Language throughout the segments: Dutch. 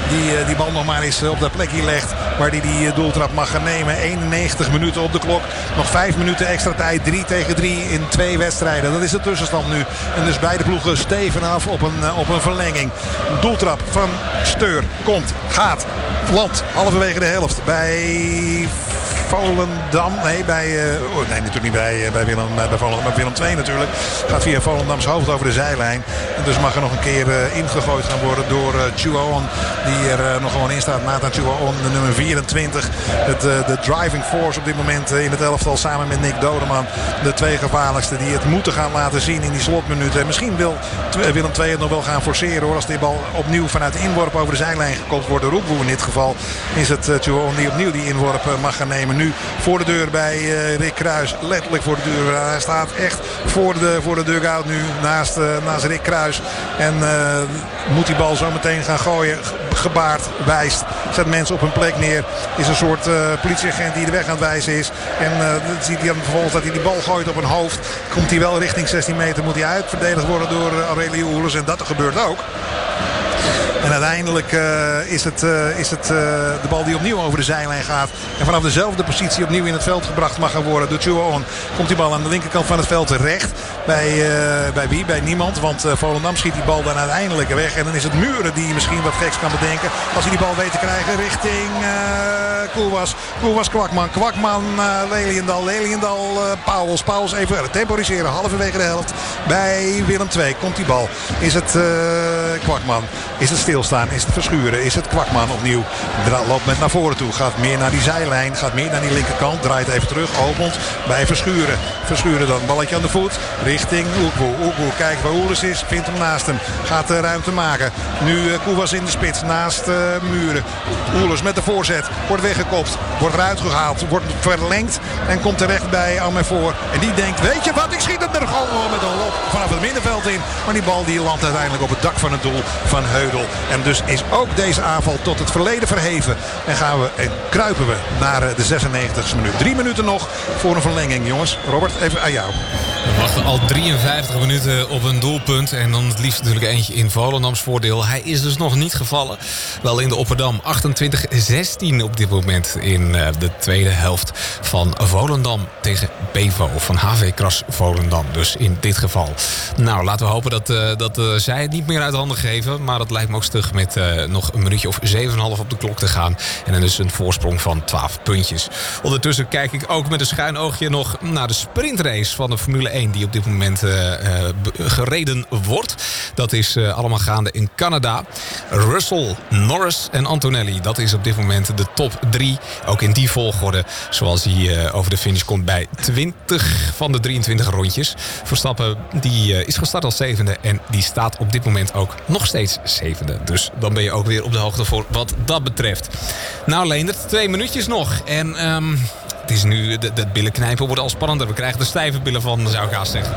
die bal nog maar eens op dat plekje legt waar die doeltrap mag gaan nemen. 91 minuten op de klok. Nog 5 minuten extra tijd. 3 tegen 3 in 2 wedstrijden. Dat is de tussenstand nu. En dus beide ploegen steven af op een verlenging. Doeltrap van Steur. Komt, gaat, landt halverwege de helft bij Volendam. Nee, natuurlijk niet bij Willem. Bij Volendam, maar Willem II natuurlijk. Gaat via Volendams hoofd over de zijlijn. En dus mag er nog een keer ingegooid gaan worden door Chuaon. Die er nog gewoon in staat. Nathan Chuaon, de nummer 24. De driving force op dit moment in het elftal samen met Nick Dodeman. De 2 gevaarlijkste die het moeten gaan laten zien in die slotminuten. Misschien wil Willem II het nog wel gaan forceren hoor. Als die bal opnieuw vanuit de inworp over de zijlijn gekopt wordt door Roekboe in dit geval. Is het Chuaon die opnieuw die inworp mag gaan nemen. Nu voor de deur bij Rick Kruis. Letterlijk voor de deur. Hij staat echt voor de dugout nu naast Rick Kruis. En moet die bal zo meteen gaan gooien. Gebaard, wijst. Zet mensen op hun plek neer. Is een soort politieagent die de weg aan het wijzen is. En ziet hij dan vervolgens dat hij die bal gooit op een hoofd. Komt hij wel richting 16 meter. Moet hij uitverdedigd worden door Aurelio Oelers. En dat gebeurt ook. En uiteindelijk is het de bal die opnieuw over de zijlijn gaat. En vanaf dezelfde positie opnieuw in het veld gebracht mag gaan worden door Chuaon. Komt die bal aan de linkerkant van het veld terecht. Bij wie? Bij niemand. Want Volendam schiet die bal dan uiteindelijk weg. En dan is het Muren die misschien wat geks kan bedenken. Als hij die bal weet te krijgen richting Koelwas, Kwakman, Leliendal, Pauwels even temporiseren. Halverwege de helft bij Willem II. Komt die bal. Is het Kwakman? Is het stilstaan? Is het Verschuren? Is het Kwakman opnieuw? Loopt met naar voren toe. Gaat meer naar die zijlijn. Gaat meer naar die linkerkant. Draait even terug. Opent bij Verschuren. Verschuren dan. Balletje aan de voet. Richting Oekboe. Oekboe kijkt waar Oelers is. Vindt hem naast hem. Gaat de ruimte maken. Nu Koewas in de spits. Naast Muren. Oelers met de voorzet. Wordt weggekopt. Wordt eruit gehaald. Wordt verlengd. En komt terecht bij Amersfoort. En die denkt, weet je wat? Ik schiet hem er gewoon met een lop vanaf het middenveld in. Maar die bal die landt uiteindelijk op het dak van het doel van Heudel. En dus is ook deze aanval tot het verleden verheven. En kruipen we naar de 96e minuut. 3 minuten nog voor een verlenging, jongens. Robert, even aan jou. We wachten al 53 minuten op een doelpunt. En dan het liefst natuurlijk eentje in Volendams voordeel. Hij is dus nog niet gevallen. Wel in de Opperdam. 28-16 op dit moment in de tweede helft van Volendam tegen Bevo. Van HV Kras Volendam dus in dit geval. Nou, laten we hopen dat zij het niet meer uit handen geven. Maar dat lijkt me ook stug met nog een minuutje of 7,5 op de klok te gaan. En dan is een voorsprong van 12 puntjes. Ondertussen kijk ik ook met een schuin oogje nog naar de sprintrace van de Formule 1 die op dit moment gereden wordt. Dat is allemaal gaande in Canada. Russell, Norris en Antonelli. Dat is op dit moment de top 3. Ook in die volgorde zoals hij over de finish komt bij 20 van de 23 rondjes. Verstappen die is gestart als 7e en die staat op dit moment ook nog steeds 7e. Dus dan ben je ook weer op de hoogte voor wat dat betreft. Nou Leendert, 2 minuutjes nog. En het is nu, de billenknijpen wordt al spannender. We krijgen de stijve billen van, zou ik haast zeggen.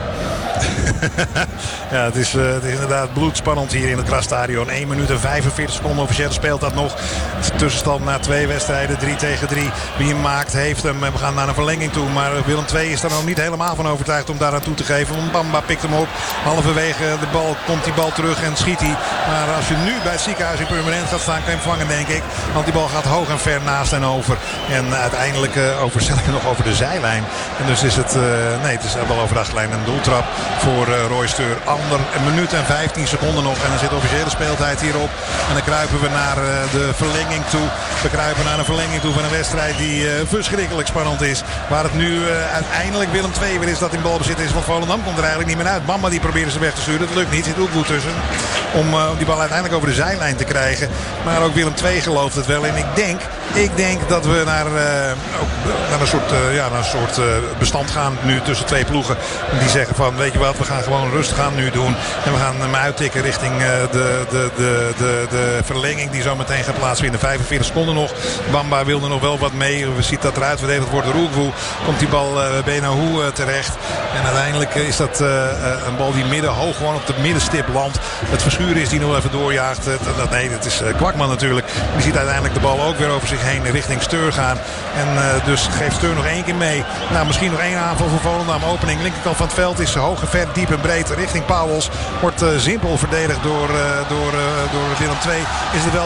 Ja, het is inderdaad bloedspannend hier in het Grasstadion. 1 minuut en 45 seconden officieel speelt dat nog. Tussenstand na 2 wedstrijden, 3 tegen 3. Wie hem maakt, heeft hem. We gaan naar een verlenging toe. Maar Willem II is er nog niet helemaal van overtuigd om daar aan toe te geven. Want Bamba pikt hem op. Halverwege de bal komt die bal terug en schiet hij. Maar als je nu bij het ziekenhuis in Purmerend gaat staan, kan je hem vangen, denk ik. Want die bal gaat hoog en ver naast en over. En uiteindelijk nog over de zijlijn. En dus is het, het is wel over de achterlijn een doeltrap voor Roy Steur. Een minuut en 15 seconden nog. En dan zit officiële speeltijd hierop. En dan kruipen we naar de verlenging toe. We kruipen naar een verlenging toe van een wedstrijd die verschrikkelijk spannend is. Waar het nu uiteindelijk Willem II weer is dat in balbezit is. Want Volendam komt er eigenlijk niet meer uit. Bamba die probeert ze weg te sturen. Dat lukt niet. Zit ook goed tussen. Om die bal uiteindelijk over de zijlijn te krijgen. Maar ook Willem II gelooft het wel. En ik denk dat we naar een soort bestand gaan nu tussen 2 ploegen. Die zeggen van, weet je wat, we gaan gewoon rustig aan nu doen. En we gaan hem uittikken richting de verlenging die zo meteen gaat plaatsvinden. 45 seconden nog. Bamba wil er nog wel wat mee. We zien dat eruit verdedigd wordt door Roekwoe. Komt die bal Benahoe terecht. En uiteindelijk is dat een bal die middenhoog gewoon op de middenstip landt. Het Verschuren is die nog even doorjaagt. Het is Kwakman natuurlijk. Die ziet uiteindelijk de bal ook weer over zich heen richting Steur gaan. En dus geeft Steur nog 1 keer mee. Nou, misschien nog 1 aanval voor Volendam. Opening linkerkant van het veld is hoog en ver, diep en breed richting Pauwels. Wordt simpel verdedigd door Willem II. Is er wel